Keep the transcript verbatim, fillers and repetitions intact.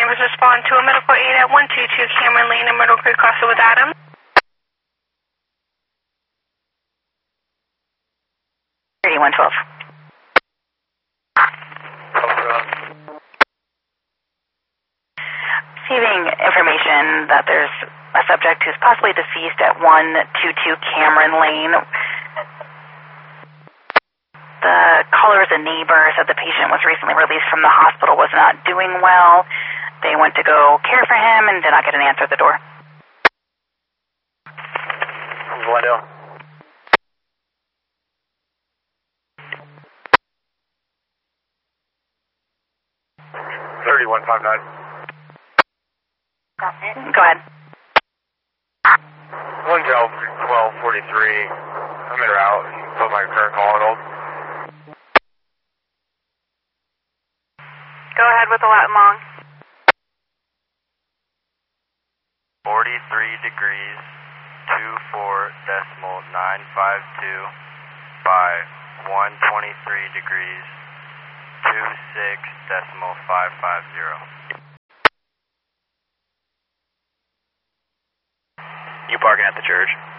neighbors respond to a medical aid at one two two Cameron Lane in Myrtle Creek, Crossing with Adams. thirty-one twelve. Receiving information that there's a subject who's possibly deceased at one two two Cameron Lane. The caller is a neighbor, said the patient was recently released from the hospital, was not doing well. They went to go care for him and did not get an answer at the door. Glendale. thirty-one fifty-nine. Go ahead. one twelve forty-three. I'm in route. Put my current call on hold. Go ahead with the Latin long. forty-three degrees, two four decimal nine five two by one twenty-three degrees, two six decimal five five zero. You parking at the church?